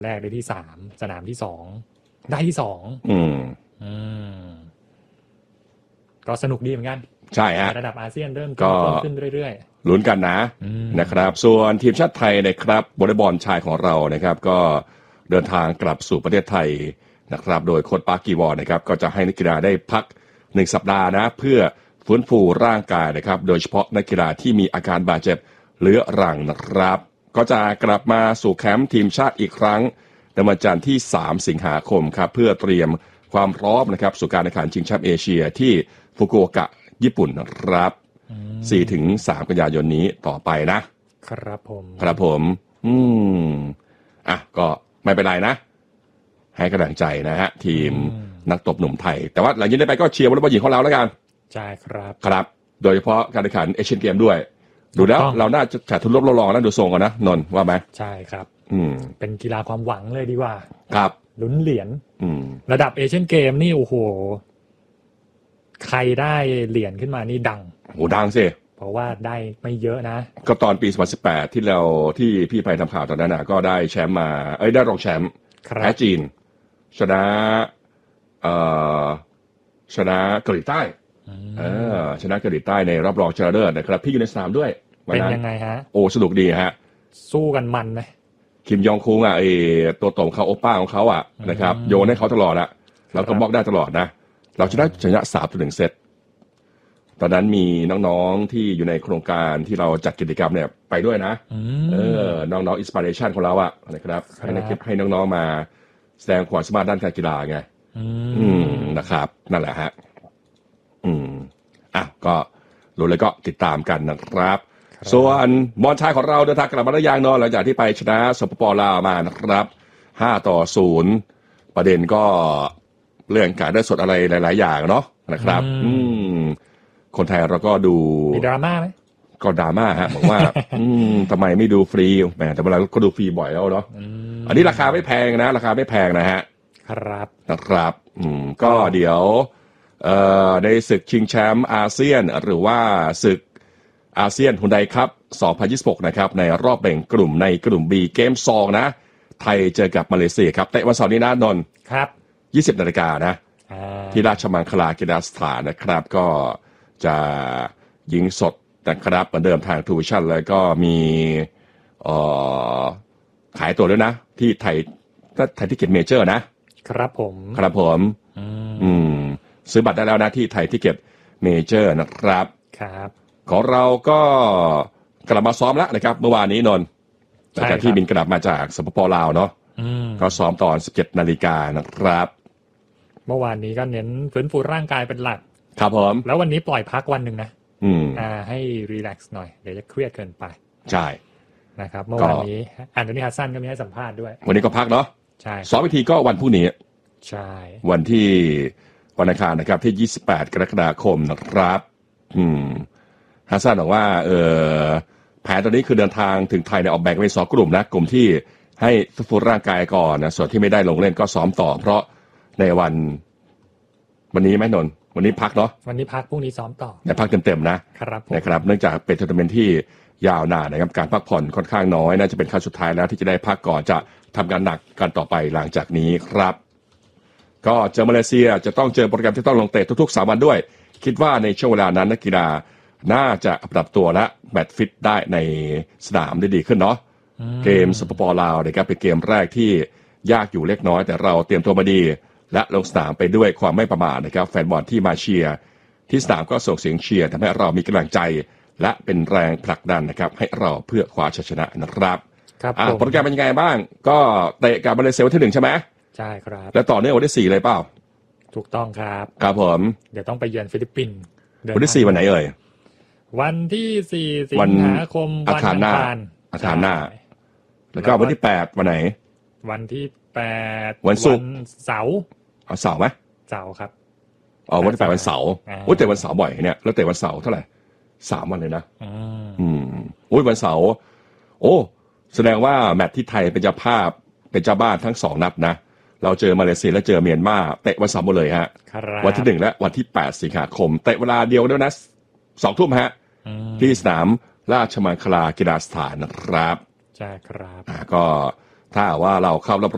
แรกได้ที่3สนามที่2ได้ที่2ก็สนุกดีเหมือนกันใช่ฮะระดับอาเซียนเริ่มขึ้นเรื่อยๆลุ้นกันนะครับส่วนทีมชาติไทยนะครับวอลเลย์บอลชายของเรานะครับก็เดินทางกลับสู่ประเทศไทยนะครับโดยโค้ชปาร์คกีวอนนะครับก็จะให้นักกีฬาได้พัก1สัปดาห์นะเพื่อฟื้นฟูร่างกายนะครับโดยเฉพาะนักกีฬาที่มีอาการบาดเจ็บเรื้อรังนะครับก็จะกลับมาสู่แคมป์ทีมชาติอีกครั้งในวันจันทร์ที่3สิงหาคมครับเพื่อเตรียมความพร้อมนะครับสู่การแข่งขันชิงแชมป์เอเชียที่ฟุกุโอกะญี่ปุ่นนะครับ4-3 กันยายนนี้ต่อไปนะครับผมก็ไม่เป็นไรนะให้กำลังใจนะฮะทีมนักตบหนุ่มไทยแต่ว่าหลังจากนี้ไปก็เชียร์วอลเลย์บอลหญิงของเราแล้วกันใช่ครับโดยเฉพาะการแข่งขันเอเชียนเกมด้วยดูแล้วเราน่าจะจัดทุนรบรองแล้วดูทรงกันนะนนท์ว่าไหมใช่ครับเป็นกีฬาความหวังเลยดีกว่าครับลุ้นเหรียญระดับเอเชียนเกมนี่โอ้โหใครได้เหรียญขึ้นมานี่ดังดังสิเพราะว่าได้ไม่เยอะนะก็ตอนปี2018ที่พี่ไปทำข่าวตอนนั้นก็ได้แชมป์มาได้รองแชมป์แพ้จีนชนะเกาหลีใต้ชนะเกาหลีใต้ในรอบรองชนะเลิศนะครับพี่อยู่ในสนามด้วยเป็นยังไงฮะสนุกดีฮะสู้กันมันไหมคิมยองคุงตัวโตของเขาโอป้าของเขานะครับโยนให้เขาตลอดแล้วก็บล็อกได้ตลอดนะเราชนะ3-1 เซตตอนนั้นมีน้องๆที่อยู่ในโครงการที่เราจัดกิจกรรมเนี่ยไปด้วยนะน้องๆอินสปิเรชันของเรานะครับให้น้องๆมาแสดงความสามารถด้านการกีฬาไงนะครับนั่นแหละฮะก็รู้เลยก็ติดตามกันนะครับส่วนบอลชายของเราเดินทางกลับมาได้อย่างนอนหลังจากที่ไปชนะสปป.ลาวมานะครับ5-0ประเด็นก็เรื่องการได้สดอะไรหลายๆอย่างเนาะนะครับคนไทยเราก็ดูมีดราม่าไหมก็ดราม่าฮะบอกว่าทำไมไม่ดูฟรีแหมแต่เวลาก็ดูฟรีบ่อยแล้วเนาะอันนี้ราคาไม่แพงนะราคาไม่แพงนะฮะนะครับก็เดี๋ยวในศึกชิงแชมป์อาเซียนหรือว่าศึกอาเซียนฮุนไดคัพ2026นะครับในรอบแบ่งกลุ่มในกลุ่ม B เกม2นะไทยเจอกับมาเลเซียครับเตะวันเสาร์นี้นะนนท์ครับ 20 นาฬิกานะที่ราชมังคลากีฬาสถานนะครับก็จะยิงสดนะครับเหมือนเดิมทางทูวิชั่นแล้วก็มีขายตัวด้วยนะที่ไทยทิเก็ตเมเจอร์นะครับผมซื้อบัตรได้แล้วนะที่ไทยทิเก็ตเมเจอร์นะครับของเราก็กลับมาซ้อมแล้วนะครับเมื่อวานนี้นนท์หลังจากที่บินกลับมาจากสปป.ลาวเนาะก็ซ้อมตอน 17 นาฬิกานะครับเมื่อวานนี้ก็เน้นฟื้นฟูร่างกายเป็นหลักครับผมแล้ววันนี้ปล่อยพักวันหนึ่งนะให้รีแลกซ์หน่อยเดี๋ยวจะเครียดเกินไปใช่นะครับเมื่อวานนี้อันนี้ฮัสซันก็มีให้สัมภาษณ์ด้วยวันนี้ก็พักเนาะใช่ซ้อมวิธีก็วันพรุ่งนี้ใช่วันที่วันอังคารนะครับที่28 กรกฎาคมนะครับฮัสซันบอกว่าแผนตอนนี้คือเดินทางถึงไทยเนี่ยออกแบ่งเป็น2 กลุ่มนะกลุ่มที่ให้ฟื้นฟูร่างกายก่อนนะส่วนที่ไม่ได้ลงเล่นก็ซ้อมต่อเพราะในวันนี้ไหมนนท์วันนี้พักเนาะวันนี้พักพรุ่งนี้ซ้อมต่อในพักเต็มๆนะครับเนื่องจากเป็นทัวร์นาเมนต์ที่ยาวนานนะครับการพักผ่อนค่อนข้างน้อยน่าจะเป็นครั้งสุดท้ายแล้วที่จะได้พักก่อนจะทำงานหนักกันต่อไปหลังจากนี้ครับก็เจอมาเลเซียจะต้องเจอโปรแกรมที่ต้องลงเตะทุกๆ3 วันด้วยคิดว่าในช่วงเวลานั้นนักกีฬาน่าจะปรับตัวและแมตช์ฟิตได้ในสนามได้ดีขึ้นเนาะเกมสปป.ลาวนะครับเป็นเกมแรกที่ยากอยู่เล็กน้อยแต่เราเตรียมตัวมาดีและลงสนามไปด้วยความไม่ประมาทนะครับแฟนบอลที่มาเชียร์ที่สนามก็ส่งเสียงเชียร์ทำให้เรามีกำลังใจและเป็นแรงผลักดันนะครับให้เราเพื่อคว้าชัยชนะนะครับโปรแกรมเป็นยังไงบ้างก็เตะกับมาเลเซียวันที่1ใช่ไหมใช่ครับและต่อเนื่องวันที่4เลยเปล่าถูกต้องครับครับผมเดี๋ยวต้องไปเยือนฟิลิปปินส์วันที่4วันไหนเอ่ยวันที่4สิงหาคมวันอังคารหน้าแล้วก็วันที่8วันไหนวันที่8 วันศุกร์เสาร์เสาร์ไหมเสาร์ครับวันที่8วันเสาร์แต่วันเสาร์บ่อยเนี่ยแล้วแต่วันเสาร์เท่าไหร่3 วันเลยนะวันเสาร์แสดงว่าแมตช์ที่ไทยเป็นเจ้าภาพเป็นเจ้าบ้านทั้ง2 นัดนะเราเจอมาเลเซียและเจอเมียนมาเตะวันเสาร์หมดเลยฮะวันที่1และวันที่8สิงหาคมเตะเวลาเดียวด้วยนะ20:00 นฮะที่สนามราชมังคลากีฬาสถานนะครับใช่ครับก็ถ้าว่าเราเข้ารอบ